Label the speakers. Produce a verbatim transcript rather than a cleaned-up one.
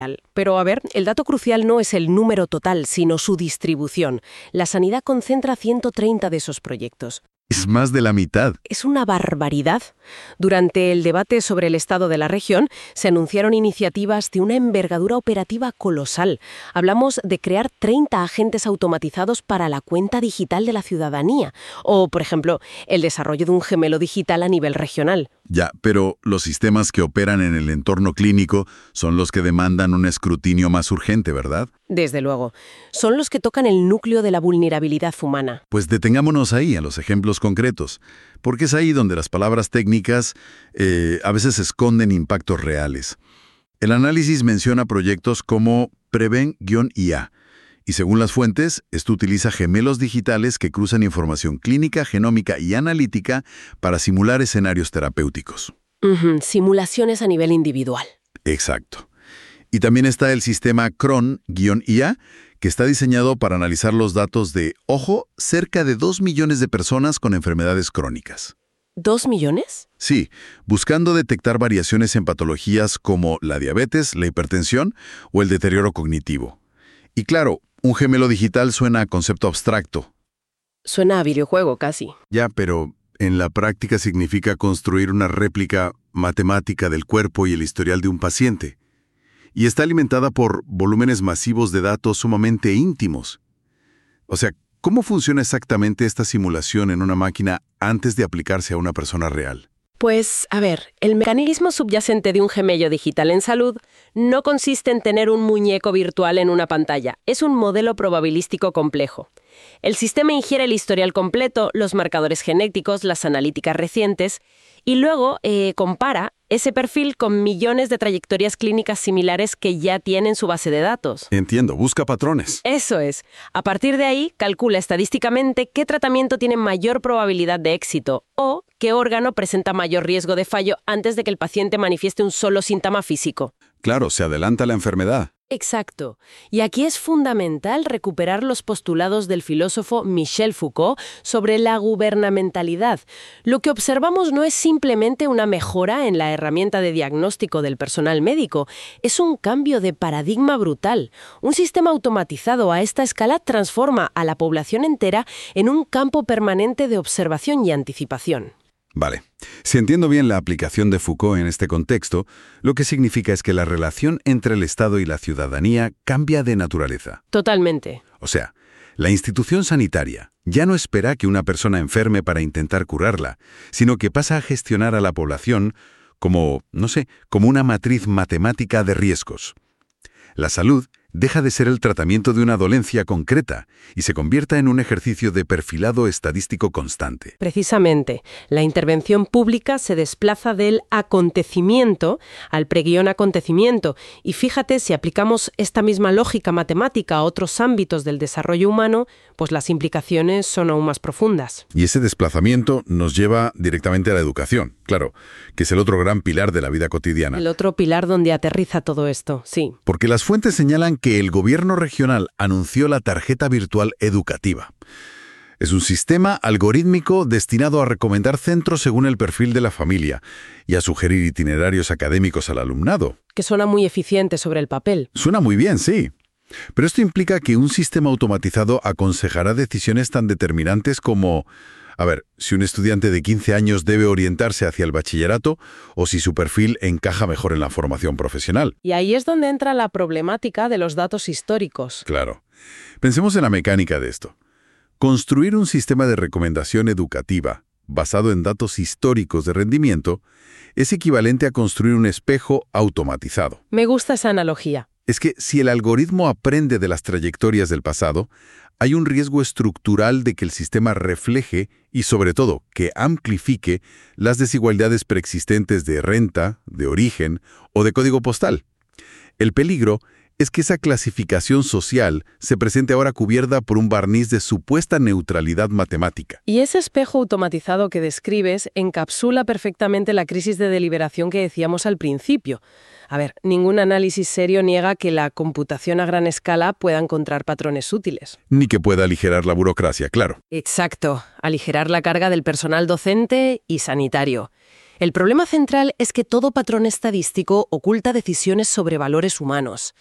Speaker 1: Pero a ver, el dato crucial no es el número total, sino su distribución. La sanidad concentra ciento treinta de esos proyectos.
Speaker 2: Es más de la mitad.
Speaker 1: Es una barbaridad. Durante el debate sobre el estado de la región, se anunciaron iniciativas de una envergadura operativa colosal. Hablamos de crear treinta agentes automatizados para la cuenta digital de la ciudadanía. O, por ejemplo, el desarrollo de un gemelo digital a nivel regional.
Speaker 2: Ya, pero los sistemas que operan en el entorno clínico son los que demandan un escrutinio más urgente, ¿verdad?
Speaker 1: Desde luego. Son los que tocan el núcleo de la vulnerabilidad humana.
Speaker 2: Pues detengámonos ahí, en los ejemplos concretos, porque es ahí donde las palabras técnicas eh, a veces esconden impactos reales. El análisis menciona proyectos como Preven-I A, y según las fuentes, esto utiliza gemelos digitales que cruzan información clínica, genómica y analítica para simular escenarios terapéuticos.
Speaker 1: Uh-huh. Simulaciones a nivel individual.
Speaker 2: Exacto. Y también está el sistema Cron-I A, que está diseñado para analizar los datos de, ojo, cerca de dos millones de personas con enfermedades crónicas.
Speaker 1: ¿Dos millones?
Speaker 2: Sí, buscando detectar variaciones en patologías como la diabetes, la hipertensión o el deterioro cognitivo. Y claro, un gemelo digital suena a concepto abstracto.
Speaker 1: Suena a videojuego casi.
Speaker 2: Ya, pero en la práctica significa construir una réplica matemática del cuerpo y el historial de un paciente. Y está alimentada por volúmenes masivos de datos sumamente íntimos. O sea, ¿cómo funciona exactamente esta simulación en una máquina antes de aplicarse a una persona real?
Speaker 1: Pues, a ver, el mecanismo subyacente de un gemelo digital en salud no consiste en tener un muñeco virtual en una pantalla. Es un modelo probabilístico complejo. El sistema ingiere el historial completo, los marcadores genéticos, las analíticas recientes, y luego eh, compara ese perfil con millones de trayectorias clínicas similares que ya tienen su base de datos.
Speaker 2: Entiendo, busca patrones.
Speaker 1: Eso es. A partir de ahí, calcula estadísticamente qué tratamiento tiene mayor probabilidad de éxito o qué órgano presenta mayor riesgo de fallo antes de que el paciente manifieste un solo síntoma físico.
Speaker 2: Claro, se adelanta la enfermedad.
Speaker 1: Exacto. Y aquí es fundamental recuperar los postulados del filósofo Michel Foucault sobre la gubernamentalidad. Lo que observamos no es simplemente una mejora en la herramienta de diagnóstico del personal médico, es un cambio de paradigma brutal. Un sistema automatizado a esta escala transforma a la población entera en un campo permanente de observación y anticipación.
Speaker 2: Vale. Si entiendo bien la aplicación de Foucault en este contexto, lo que significa es que la relación entre el Estado y la ciudadanía cambia de naturaleza.
Speaker 1: Totalmente.
Speaker 2: O sea, la institución sanitaria ya no espera que una persona enferme para intentar curarla, sino que pasa a gestionar a la población como, no sé, como una matriz matemática de riesgos. La salud deja de ser el tratamiento de una dolencia concreta y se convierta en un ejercicio de perfilado estadístico constante.
Speaker 1: Precisamente, la intervención pública se desplaza del acontecimiento al preguión acontecimiento. Y fíjate, si aplicamos esta misma lógica matemática a otros ámbitos del desarrollo humano, pues las implicaciones son aún más profundas.
Speaker 2: Y ese desplazamiento nos lleva directamente a la educación, claro, que es el otro gran pilar de la vida cotidiana.
Speaker 1: El otro pilar donde aterriza todo esto, sí.
Speaker 2: Porque las fuentes señalan que el gobierno regional anunció la tarjeta virtual educativa. Es un sistema algorítmico destinado a recomendar centros según el perfil de la familia y a sugerir itinerarios académicos al alumnado.
Speaker 1: Que suena muy eficiente sobre el papel.
Speaker 2: Suena muy bien, sí. Pero esto implica que un sistema automatizado aconsejará decisiones tan determinantes como, a ver, si un estudiante de quince años debe orientarse hacia el bachillerato o si su perfil encaja mejor en la formación profesional.
Speaker 1: Y ahí es donde entra la problemática de los datos históricos.
Speaker 2: Claro. Pensemos en la mecánica de esto. Construir un sistema de recomendación educativa basado en datos históricos de rendimiento es equivalente a construir un espejo automatizado.
Speaker 1: Me gusta esa analogía.
Speaker 2: Es que si el algoritmo aprende de las trayectorias del pasado, hay un riesgo estructural de que el sistema refleje y, sobre todo, que amplifique las desigualdades preexistentes de renta, de origen o de código postal. El peligro es que esa clasificación social se presente ahora cubierta por un barniz de supuesta neutralidad matemática.
Speaker 1: Y ese espejo automatizado que describes encapsula perfectamente la crisis de deliberación que decíamos al principio. A ver, ningún análisis serio niega que la computación a gran escala pueda encontrar patrones útiles.
Speaker 2: Ni que pueda aligerar la burocracia, claro.
Speaker 1: Exacto, aligerar la carga del personal docente y sanitario. El problema central es que todo patrón estadístico oculta decisiones sobre valores humanos.